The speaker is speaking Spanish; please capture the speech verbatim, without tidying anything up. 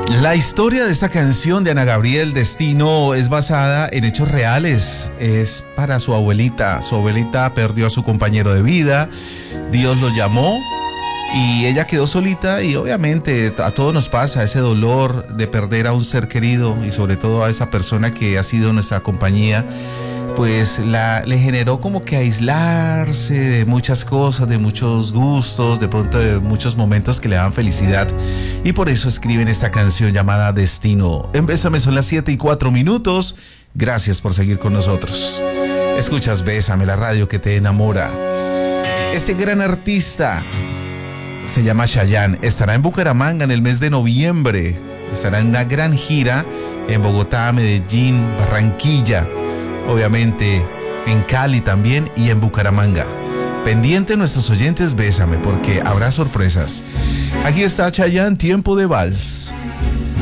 La historia de esta canción de Ana Gabriel, Destino, es basada en hechos reales. Es para su abuelita. Su abuelita perdió a su compañero de vida. Dios lo llamó y ella quedó solita, y obviamente a todos nos pasa ese dolor de perder a un ser querido, y sobre todo a esa persona que ha sido nuestra compañía. Pues la, le generó como que aislarse de muchas cosas, de muchos gustos, de pronto de muchos momentos que le dan felicidad. Y por eso escriben esta canción llamada Destino. En Bésame son las siete y cuatro minutos. Gracias por seguir con nosotros. Escuchas Bésame, la radio que te enamora. Ese gran artista se llama Chayanne. Estará en Bucaramanga en el mes de noviembre. Estará en una gran gira en Bogotá, Medellín, Barranquilla. Obviamente en Cali también y en Bucaramanga. Pendiente nuestros oyentes, Bésame, porque habrá sorpresas. Aquí está Chayanne, Tiempo de Vals.